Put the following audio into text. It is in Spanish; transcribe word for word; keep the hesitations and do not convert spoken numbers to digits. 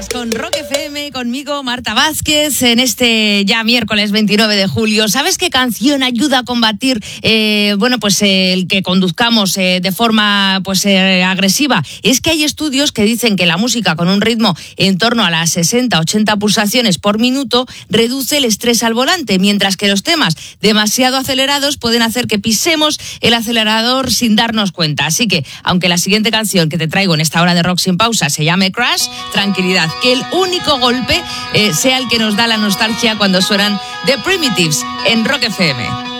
Con Rock F M, conmigo Marta Vázquez, en este ya miércoles veintinueve de julio. ¿Sabes qué canción ayuda a combatir, eh, bueno, pues eh, el que conduzcamos eh, de forma pues eh, agresiva? Es que hay estudios que dicen que la música con un ritmo en torno a las sesenta a ochenta pulsaciones por minuto reduce el estrés al volante, mientras que los temas demasiado acelerados pueden hacer que pisemos el acelerador sin darnos cuenta. Así que, aunque la siguiente canción que te traigo en esta hora de Rock Sin Pausa se llame Crash, tranquilidad, que el único golpe eh, sea el que nos da la nostalgia cuando suenan The Primitives en Rock F M.